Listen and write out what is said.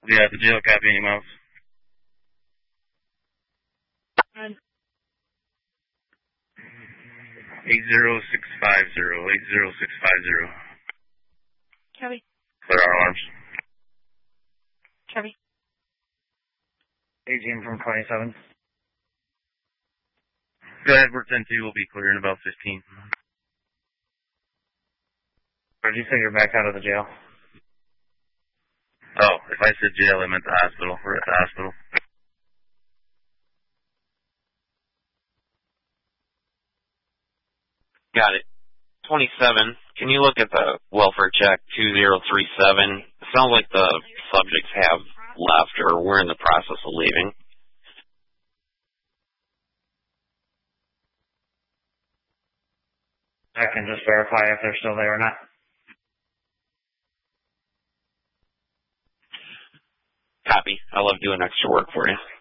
Yeah, the jail copy in your mouth. And 80650. 80650. Copy. Clear our alarms. Copy. 18 from 27. Go ahead, we're 10-2. We'll be clear in about 15. Or did you say you're back out of the jail? Oh, if I said jail, I meant the hospital. We're at the hospital. Got it. 27, can you look at the welfare check 2037? It sounds like the subjects have left or we're in the process of leaving. I can just verify if they're still there or not. Copy. I love doing extra work for you.